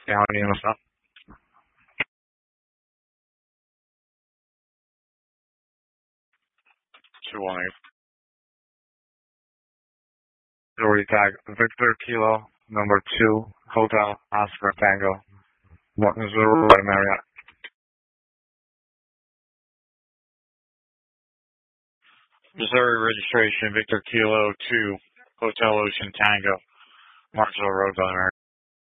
山にいました。218. Story tag Victor Kilo, number 2, Hotel Oscar Tango, Martinsville, Marriott. Missouri registration Victor Kilo 2, Hotel Ocean Tango, Martinsville Road, Marriott.